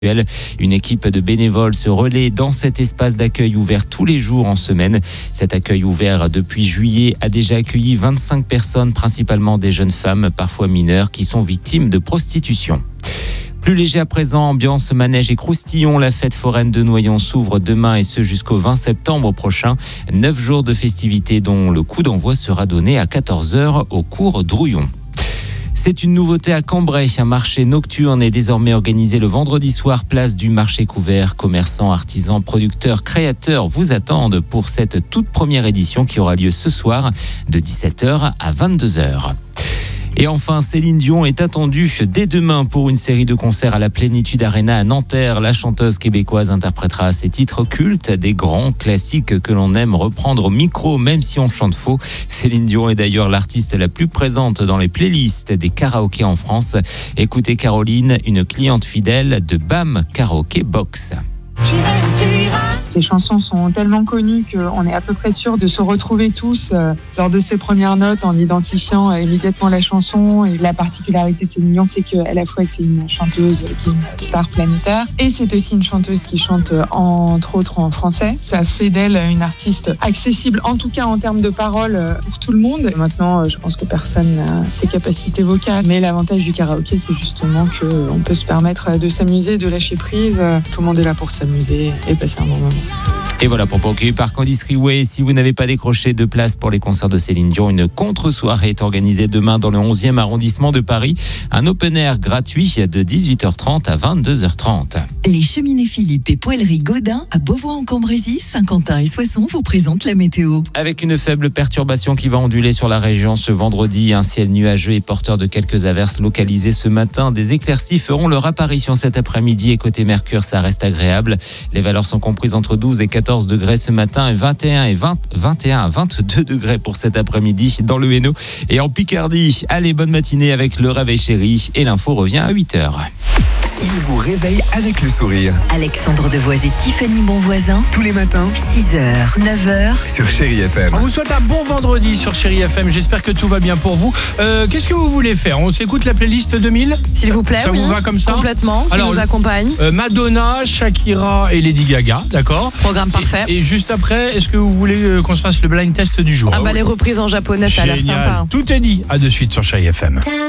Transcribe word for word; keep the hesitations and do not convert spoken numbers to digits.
Une équipe de bénévoles se relaie dans cet espace d'accueil ouvert tous les jours en semaine. Cet accueil ouvert depuis juillet a déjà accueilli vingt-cinq personnes, principalement des jeunes femmes, parfois mineures, qui sont victimes de prostitution. Plus léger à présent, ambiance manège et croustillon. La fête foraine de Noyon s'ouvre demain et ce jusqu'au vingt septembre prochain. Neuf jours de festivités dont le coup d'envoi sera donné à quatorze heures au cours Drouillon. C'est une nouveauté à Cambrai. Un marché nocturne est désormais organisé le vendredi soir, place du marché couvert. Commerçants, artisans, producteurs, créateurs vous attendent pour cette toute première édition qui aura lieu ce soir de dix-sept heures à vingt-deux heures. Et enfin, Céline Dion est attendue dès demain pour une série de concerts à la Plénitude Arena à Nanterre. La chanteuse québécoise interprétera ses titres cultes, des grands classiques que l'on aime reprendre au micro, même si on chante faux. Céline Dion est d'ailleurs l'artiste la plus présente dans les playlists des karaokés en France. Écoutez Caroline, une cliente fidèle de B A M Karaoke Box. Ces chansons sont tellement connues qu'on est à peu près sûr de se retrouver tous euh, lors de ces premières notes en identifiant euh, immédiatement la chanson. Et la particularité de Céline Dion, c'est qu'à la fois c'est une chanteuse qui est une star planétaire et c'est aussi une chanteuse qui chante euh, entre autres en français. Ça fait d'elle une artiste accessible, en tout cas en termes de paroles, euh, pour tout le monde. Et maintenant, euh, je pense que personne n'a ses capacités vocales. Mais l'avantage du karaoké, c'est justement qu'on peut se permettre de s'amuser, de lâcher prise. Tout le monde est là pour s'amuser et passer un bon moment. Et voilà pour conclure par Candice Riouet. Si vous n'avez pas décroché de place pour les concerts de Céline Dion, une contre-soirée est organisée demain dans le onzième arrondissement de Paris. Un open air gratuit de dix-huit heures trente à vingt-deux heures trente. Les cheminées Philippe et Poêlerie Godin à Beauvoir-en-Cambrésis, Saint-Quentin et Soissons vous présentent la météo. Avec une faible perturbation qui va onduler sur la région ce vendredi, un ciel nuageux et porteur de quelques averses localisées ce matin. Des éclaircies feront leur apparition cet après-midi et côté Mercure, ça reste agréable. Les valeurs sont comprises entre douze et quatorze degrés ce matin et vingt et un et vingt, vingt et un à vingt-deux degrés pour cet après-midi dans le Hainaut et en Picardie. Allez, bonne matinée avec le Réveil Chéri et l'info revient à huit heures. Il vous réveille avec le sourire. Alexandre Devoise et Tiffany Bonvoisin, Tous les matins six heures, neuf heures. sur Chéri F M. On vous souhaite un bon vendredi sur Chéri F M. J'espère que tout va bien pour vous. Euh, qu'est-ce que vous voulez faire? On s'écoute la playlist deux mille? S'il vous plaît, Ça oui, vous va comme ça? complètement, qui Alors, nous accompagne. Euh, Madonna, Shakira et Lady Gaga, d'accord? Programme parfait. Et, et juste après, est-ce que vous voulez euh, qu'on se fasse le blind test du jour? Ah bah les reprises en japonais, ça a l'air Génial. sympa. Tout est dit. À de suite sur Chéri F M.